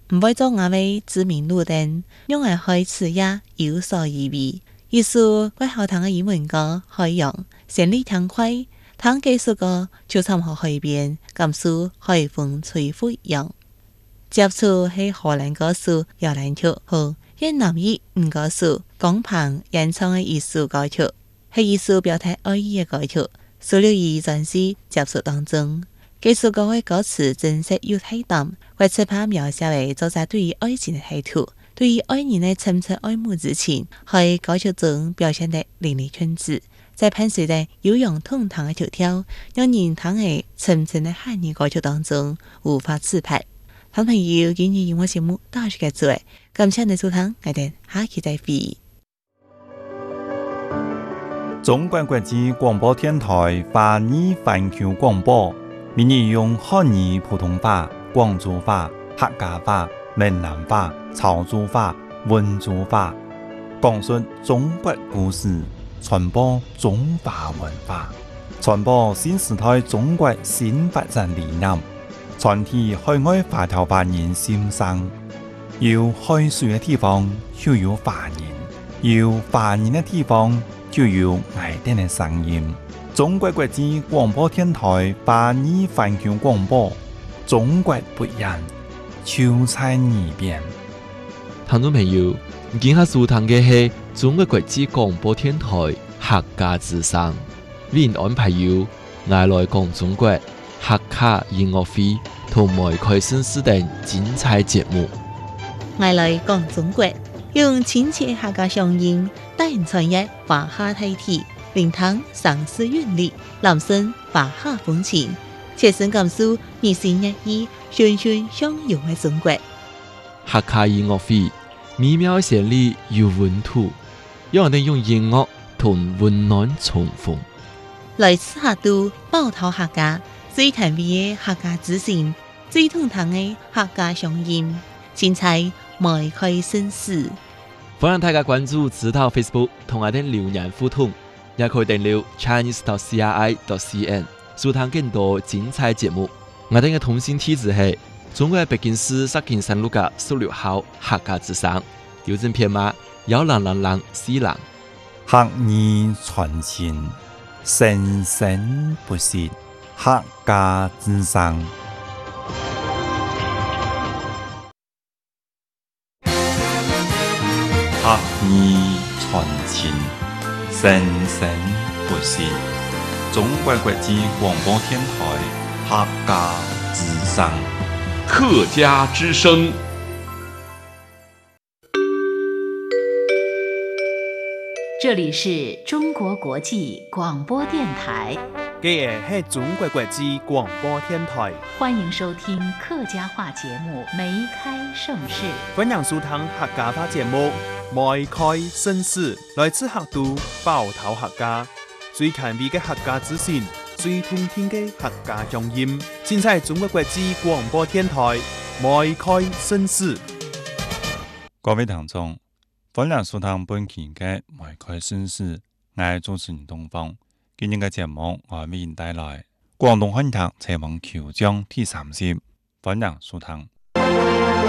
唔會做我位知名路燈，讓我開始也有所意味。意思怪後堂嘅英文歌海洋，旋律輕快，當技術歌就參和海邊，感受海風吹拂樣。接觸係荷蘭歌手搖籃曲和越南語歌手江鵬演唱嘅藝術歌曲，係藝術表達愛意嘅歌曲，收錄於專輯接觸當中。技術歌嘅歌詞真實又體淡，或者怕描寫為作者對於愛情嘅態度，對於愛人嘅深切愛慕之情，喺歌曲中表現得淋漓盡致。在伴隨着悠揚通堂嘅曲調，讓人躺喺沉沉嘅漢語歌曲當中無法自拔。好朋友，今日音樂節目到此結束，感謝你收聽，我哋下期再會。 中國國際廣播電台華語環球廣播，每日用漢語、普通話、廣州話、客家話、閩南話、潮州話、溫州話，講述中國故事，傳播中華文化，傳播新時代中國新發展理念，傳遞海外華僑華人心聲。有海水嘅地方就有華人，有華人嘅地方就有愛哋嘅聲音。中國國際廣播電台華語環球廣播，中國不一樣，就在耳邊。 聽眾朋友，今下收聽嘅係中國國際廣播電台客家之聲，為您安排有愛來講中國客家音樂會同埋開新時等精彩節目。 愛來講中國，用親切客家聲音帶人傳閱華夏大體，聆聽常識韻律，攬聲華夏風情，切身感受日新月異、循循相融嘅中國。 客家音樂會美妙旋律有溫度，讓人用音樂同溫暖重逢。 來自客都寶島客家最甜美嘅客家之聲，最通透嘅客家聲音，精彩邁開新事。 歡迎大家關注指導 Facebook 同我哋留言互動，也可以訂閱 chinese.cri.cn 收聽更多精彩節目。我哋嘅通訊地址係中國北京市石景山路嘅16號客家之聲，郵政編碼10004。 客語傳情，生生不息，客家之聲。客語傳情，生生不息。中國國際廣播電台客家之聲。 客家之聲。 這裡是中國國際廣播電台。 這是中國國際廣播電台。 歡迎收聽客家話節目《梅開盛世》。 歡迎收聽客家話節目《梅開盛世》，來自客都寶島客家，最甜美嘅客家之聲，最動聽嘅客家聲音，盡在中國國際廣播電台《梅開盛世》。 各位聽眾，歡迎收聽本期嘅《梅開盛世》，我係主持人東方。今日嘅節目我為您帶來廣東漢劇《齊王求將》第3集，歡迎收聽。